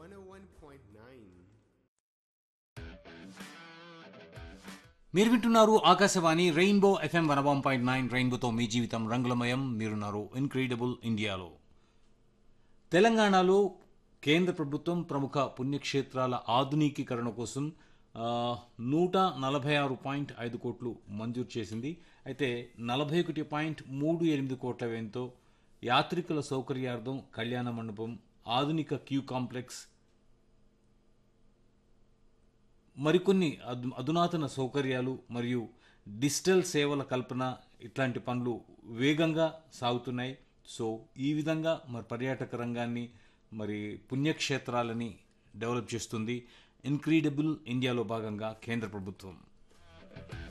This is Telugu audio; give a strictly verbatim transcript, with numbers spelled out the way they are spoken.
one oh one point nine. మీరు వింటున్నారు Akashvani rainbow FM one one point nine. రెయిన్బోతో మీ జీవితం రంగులమయం. మీరున్నారు ఇన్క్రెడిబుల్ ఇండియాలో. తెలంగాణలో కేంద్ర ప్రభుత్వం ప్రముఖ పుణ్యక్షేత్రాల ఆధునికీకరణ కోసం ఆ, నూట నలభై ఆరు పాయింట్ ఐదు కోట్లు మంజూరు చేసింది. అయితే నలభై ఒకటి పాయింట్ మూడు ఎనిమిది కోట్ల వ్యయంతో యాత్రికుల సౌకర్యార్థం కళ్యాణ మండపం, ఆధునిక క్యూ కాంప్లెక్స్, మరికొన్ని అధు అధునాతన సౌకర్యాలు మరియు డిజిటల్ సేవల కల్పన ఇట్లాంటి పనులు వేగంగా సాగుతున్నాయి. సో ఈ విధంగా మరి పర్యాటక రంగాన్ని మరి పుణ్యక్షేత్రాలని డెవలప్ చేస్తుంది ఇన్క్రెడిబుల్ ఇండియాలో భాగంగా కేంద్ర ప్రభుత్వం.